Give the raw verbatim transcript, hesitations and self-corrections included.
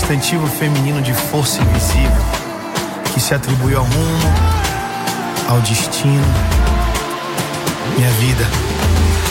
substantivo feminino de força invisível que se atribui ao rumo, ao destino. Minha vida